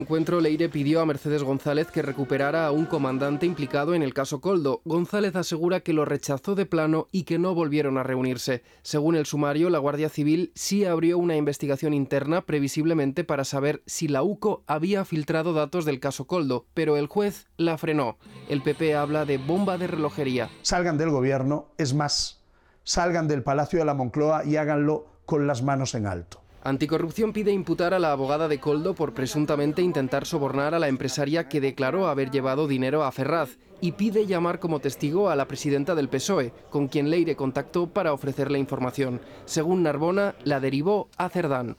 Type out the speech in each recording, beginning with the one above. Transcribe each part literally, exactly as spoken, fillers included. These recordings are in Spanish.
Encuentro, Leire pidió a Mercedes González que recuperara a un comandante implicado en el caso Koldo. González asegura que lo rechazó de plano y que no volvieron a reunirse. Según el sumario, la Guardia Civil sí abrió una investigación interna, previsiblemente para saber si la UCO había filtrado datos del caso Koldo, pero el juez la frenó. El P P habla de bomba de relojería. Salgan del gobierno, es más, salgan del Palacio de la Moncloa y háganlo con las manos en alto. Anticorrupción pide imputar a la abogada de Koldo por presuntamente intentar sobornar a la empresaria que declaró haber llevado dinero a Ferraz y pide llamar como testigo a la presidenta del P S O E, con quien Leire contactó para ofrecerle información. Según Narbona, la derivó a Cerdán.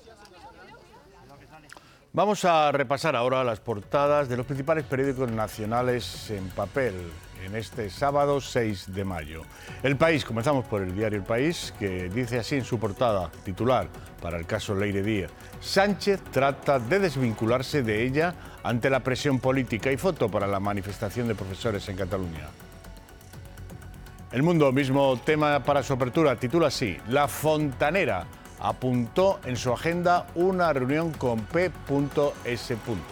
Vamos a repasar ahora las portadas de los principales periódicos nacionales en papel en este sábado seis de mayo. El País, comenzamos por el diario El País, que dice así en su portada, titular, para el caso Leire Díaz: Sánchez trata de desvincularse de ella ante la presión política, y foto para la manifestación de profesores en Cataluña. El Mundo, mismo tema para su apertura, titula así: La Fontanera apuntó en su agenda una reunión con P S.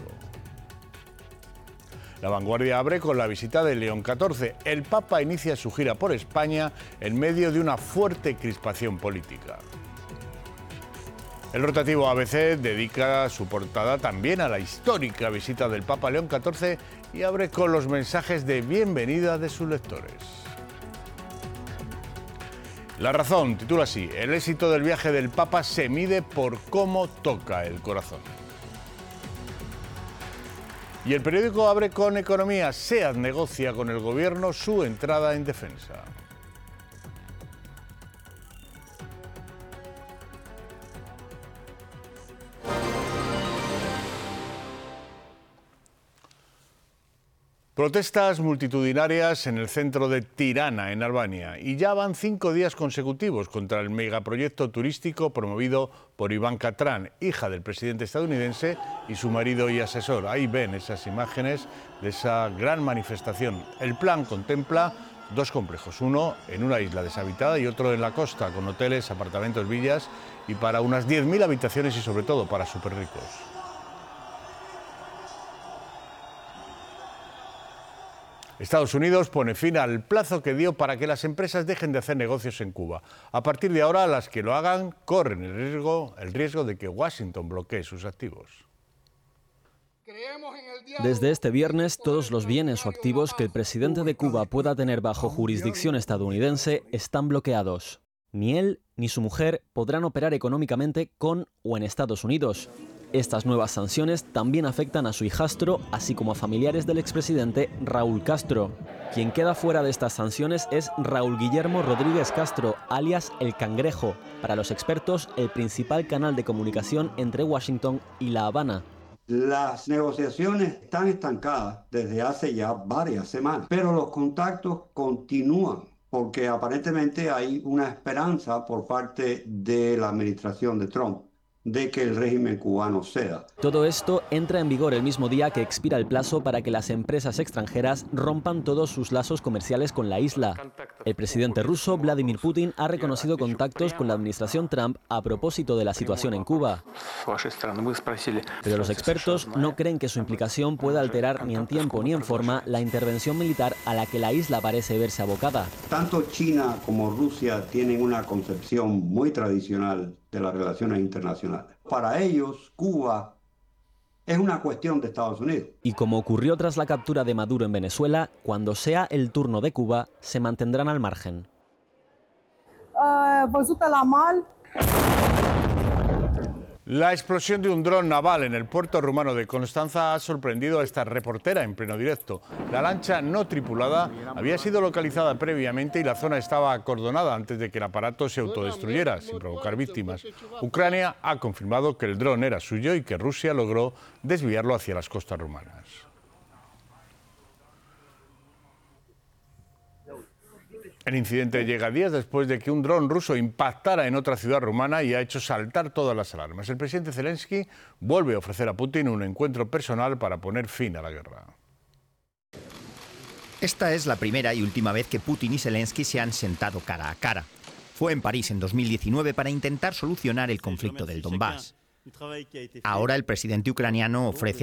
La Vanguardia abre con la visita de León catorce. El Papa inicia su gira por España en medio de una fuerte crispación política. El rotativo A B C dedica su portada también a la histórica visita del Papa León catorce y abre con los mensajes de bienvenida de sus lectores. La Razón titula así: El éxito del viaje del Papa se mide por cómo toca el corazón. Y el periódico abre con economía: SEAT negocia con el gobierno su entrada en defensa. Protestas multitudinarias en el centro de Tirana, en Albania, y ya van cinco días consecutivos contra el megaproyecto turístico promovido por Ivanka Trump, hija del presidente estadounidense y su marido y asesor. Ahí ven esas imágenes de esa gran manifestación. El plan contempla dos complejos, uno en una isla deshabitada y otro en la costa, con hoteles, apartamentos, villas, y para unas diez mil habitaciones y sobre todo para superricos. Estados Unidos pone fin al plazo que dio para que las empresas dejen de hacer negocios en Cuba. A partir de ahora, las que lo hagan corren el riesgo, el riesgo de que Washington bloquee sus activos. Desde este viernes, todos los bienes o activos que el presidente de Cuba pueda tener bajo jurisdicción estadounidense están bloqueados. Ni él ni su mujer podrán operar económicamente con o en Estados Unidos. Estas nuevas sanciones también afectan a su hijastro, así como a familiares del expresidente Raúl Castro. Quien queda fuera de estas sanciones es Raúl Guillermo Rodríguez Castro, alias El Cangrejo, para los expertos el principal canal de comunicación entre Washington y La Habana. Las negociaciones están estancadas desde hace ya varias semanas, pero los contactos continúan, porque aparentemente hay una esperanza por parte de la administración de Trump de que el régimen cubano ceda. Todo esto entra en vigor el mismo día que expira el plazo para que las empresas extranjeras rompan todos sus lazos comerciales con la isla. El presidente ruso Vladimir Putin ha reconocido contactos con la administración Trump a propósito de la situación en Cuba. Pero los expertos no creen que su implicación pueda alterar ni en tiempo ni en forma la intervención militar a la que la isla parece verse abocada. Tanto China como Rusia tienen una concepción muy tradicional de las relaciones internacionales. Para ellos, Cuba es una cuestión de Estados Unidos. Y como ocurrió tras la captura de Maduro en Venezuela, cuando sea el turno de Cuba, se mantendrán al margen. La explosión de un dron naval en el puerto rumano de Constanza ha sorprendido a esta reportera en pleno directo. La lancha no tripulada había sido localizada previamente y la zona estaba acordonada antes de que el aparato se autodestruyera, sin provocar víctimas. Ucrania ha confirmado que el dron era suyo y que Rusia logró desviarlo hacia las costas rumanas. El incidente llega días después de que un dron ruso impactara en otra ciudad rumana y ha hecho saltar todas las alarmas. El presidente Zelensky vuelve a ofrecer a Putin un encuentro personal para poner fin a la guerra. Esta es la primera y última vez que Putin y Zelensky se han sentado cara a cara. Fue en París en dos mil diecinueve para intentar solucionar el conflicto del Donbass. Ahora el presidente ucraniano ofrece